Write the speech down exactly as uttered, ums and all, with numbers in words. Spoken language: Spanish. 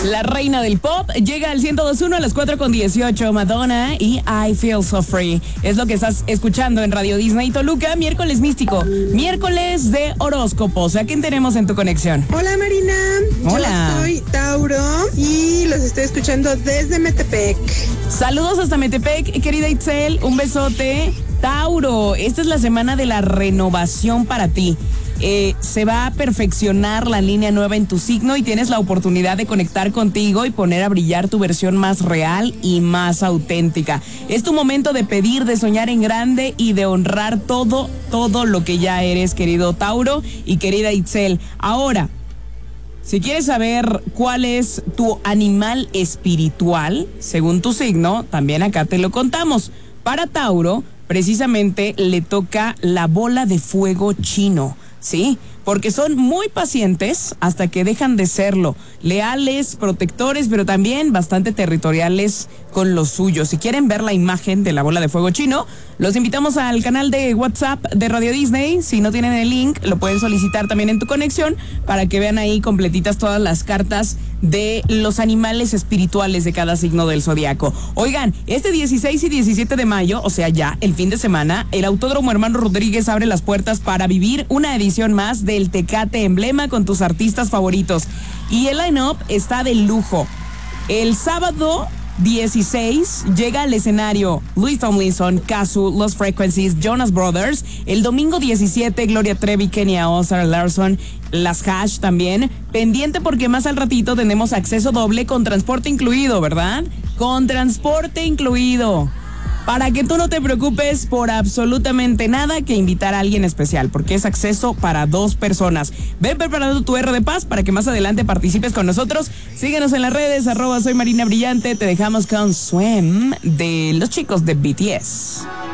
La reina del pop llega al ciento dos punto uno a las cuatro con dieciocho. Madonna y I Feel So Free. Es lo que estás escuchando en Radio Disney Toluca, miércoles místico, miércoles de horóscopos. ¿A quién tenemos en tu conexión? Hola Marina. Hola. Yo soy Tauro y los estoy escuchando desde Metepec. Saludos hasta Metepec, querida Itzel. Un besote. Tauro, esta es la semana de la renovación para ti. Eh, se va a perfeccionar la línea nueva en tu signo y tienes la oportunidad de conectar contigo y poner a brillar tu versión más real y más auténtica. Es tu momento de pedir, de soñar en grande y de honrar todo, todo lo que ya eres, querido Tauro y querida Itzel. Ahora, si quieres saber cuál es tu animal espiritual, según tu signo, también acá te lo contamos. Para Tauro, precisamente le toca la bola de fuego chino. Sí, porque son muy pacientes hasta que dejan de serlo, leales, protectores, pero también bastante territoriales con los suyos. Si quieren ver la imagen de la bola de fuego chino, los invitamos al canal de WhatsApp de Radio Disney. Si no tienen el link, lo pueden solicitar también en tu conexión para que vean ahí completitas todas las cartas de los animales espirituales de cada signo del zodiaco. Oigan, este dieciséis y diecisiete de mayo, o sea ya el fin de semana, el Autódromo Hermano Rodríguez abre las puertas para vivir una edición más del Tecate Emblema con tus artistas favoritos. Y el line-up está de lujo. El sábado dieciséis llega al escenario Louis Tomlinson, Kazu, Los Frequencies, Jonas Brothers. El domingo diecisiete, Gloria Trevi, Kenya Oz, Larson, Las Hash también. Pendiente porque más al ratito tenemos acceso doble con transporte incluido, ¿verdad? Con transporte incluido. Para que tú no te preocupes por absolutamente nada que invitar a alguien especial, porque es acceso para dos personas. Ven preparando tu R de paz para que más adelante participes con nosotros. Síguenos en las redes, arroba soy Marina Brillante. Te dejamos con Swim de los chicos de B T S.